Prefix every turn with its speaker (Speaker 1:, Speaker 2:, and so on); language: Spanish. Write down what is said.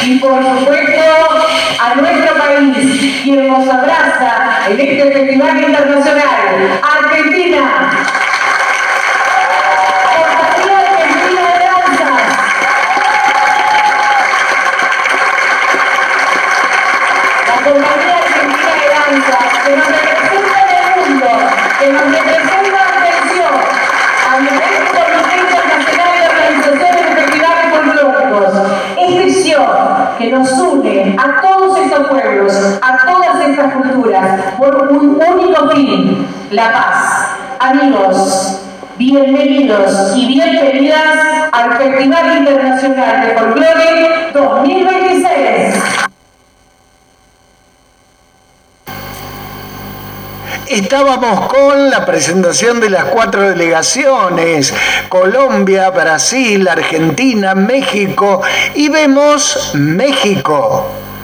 Speaker 1: y por supuesto a nuestro país, quien nos abraza en este Festival Internacional, Argentina. Compañía Argentina de Danzas. La Compañía Argentina de Danzas, que nos representa en el mundo, que nos representa, atención, a nivel Comité Internacional de Organización de Festivales Folclóricos. Expresión que nos une a todos estos pueblos, a todas estas culturas, por un único fin: la paz. Amigos, bienvenidos y bienvenidas al Festival Internacional de Folclore 2026.
Speaker 2: Estábamos con la presentación de las 4 delegaciones: Colombia, Brasil, Argentina, México, y vemos México.